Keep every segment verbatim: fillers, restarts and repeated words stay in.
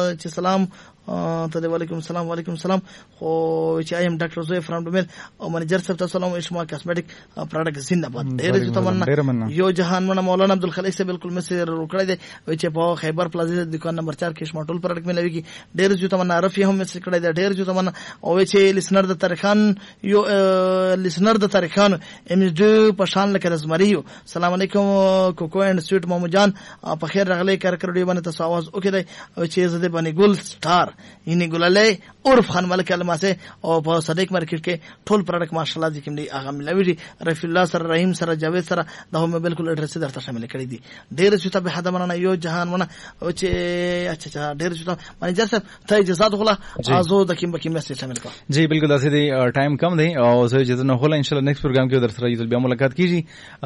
چې سلام ته وعلیکم السلام وعلیکم السلام خو چې ایم ډاکټر زوی فرام ډمل او منیجر صاحب ته سلام اشما کاسمیټک پروډکټ زنده‌باد. ډېر جو تمنا یو جهان من مولانا عبدالخلیق سے بالکل مسیر روکړی دی چې په خیبر پلازا دکان نمبر چار کې اشما ټول پروډکټ ملوي. ډېر جو تمنا رفیع هم مسیر کړی دی. ډېر جو تمنا او چې لسنر د تاریخان یو لسنر د تاریخان ام ډي په شان لکه زمریو. السلام علیکم کوکو اینڈ سویټ مامو جان په خیر راغلی کار کړی باندې تاسو आवाज وکړئ او چې زده باندې ګل سٹار یعنی ګلالي عرف خان ملک الماسه او په صدیق مارکیټ کې ټول پروډکټ ماشاءالله دي کوم دي هغه ملوي دي. رفیع الله سره رحیم سره جاوید سره دا هم بالکل اډرس درته شامل کړی دي. ډېر چې ته به حدا مننه یو جهان مننه او چې اچھا اچھا ډېر چې منیجر صاحب ته اجازه غوښله ازو د کوم کوم میسج شامل کړه. جی بالکل اسې دی ټایم کم دی او زه اجازه نه غوښله ان شاء الله نیکسٹ پروګرام کې در سره یو بیا ملاقات کیږي.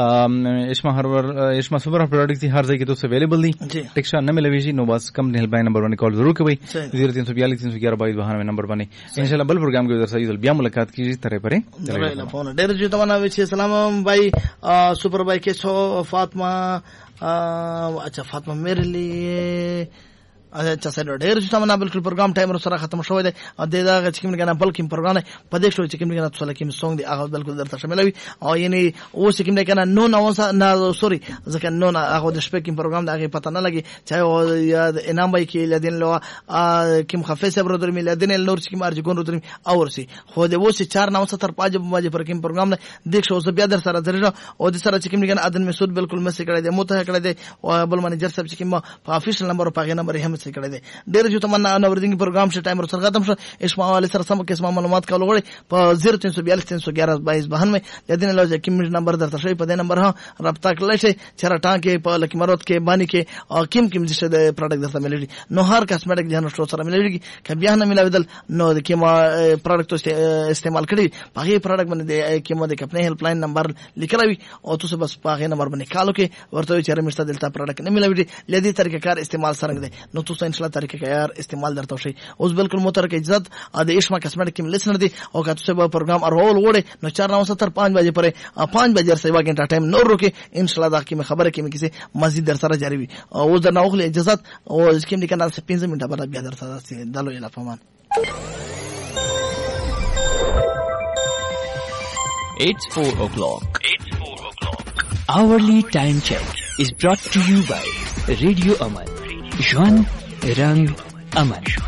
اشما هر اشما سپر پروډکټ هر ځای کې تو اویلیبل دي. ټیکشا نه ملوي نو بس کم هیلپ لاین نمبر باندې کال ضرور کوئ زیرو تین سو بیالیس تین سو گیارہ بائیس بہانوے نمبر باندې ان شاء الله بل پروګرام کې در سره یو بیا ملاقات کیږي. ترې پرې ډېر جو تمنا وچ سلام بھائی سپر بھائی کے سو فاطمہ اچھا فاطمہ میرے لیے اچھا سره ډېر چې تمنا بالکل پروګرام ټایم سره ختم شوی دی او دغه چې کوم کنه بلکې پروګرام په دې شو چې کوم کنه څه لکه سونګ دی هغه بالکل درته شاملوي او یعنی او چې کوم کنه نو نو نه سوري ځکه نو هغه د شپې کوم پروګرام دغه پته نه لګي چې او یاد انعام بای کې لدین لو کوم خفیس صبر در می لدین نور چې کوم ارجګون در می اور سي خو د و سي چار نو ستر پاج باندې پر کوم پروګرام نه دیک شو بیا در سره درځه او د سره چې کوم کنه ادن مسعود بالکل مسې کړی دی متහ کړی دی او بل منیجر صاحب چې کوم په افیشل نمبر په هغه نمبر هم مسې کړی دی. ډېر جو تمنا نو ورځنی پروګرام شته ټایم سره ختم شو. اسماء علی سره سم کې اسماء معلومات کول غوړي په زیرو تین سو بیالیس تین سو گیارہ بائیس بہانوے لدین لوځه کوم نمبر درته شي په دې نمبر ها رابطه کړئ شي چرټا کې په لکی مراد کې باندې کې او کوم کوم چې د پروډکټ درته ملي نو هر کاسمیټک جهان شو سره ملي کې بیا نه ملاویدل نو د کوم پروډکټ استعمال کړي په هغه پروډکټ باندې کوم د خپل هیلپ لاین نمبر لیکلوي او تاسو بس په هغه نمبر باندې کالو کې ورته چې رمشته دلته پروډکټ نه ملاوي لدی طریقې کار استعمال سره دي نو تاسو ان شاء الله طریقې کار استعمال درته شي. اوس بالکل مترک عزت د اشما کاسمیټک کې لسنر دي او که تاسو به پروګرام ارول وړي نو چار نو ستر پانچ بجې پرې پانچ بجې سره واګین ټایم نور روکي ان شاء الله دا کې خبره کې مې کیسه مزید در سره جاری وي او د نو خل اجازه او اسکیم دي کنه پنځه منټه بعد بیا در سره دالو اله فهمان. It's four o'clock. It's four o'clock. Hourly time check is brought to you by Radio Aman. Jwan Rang Aman.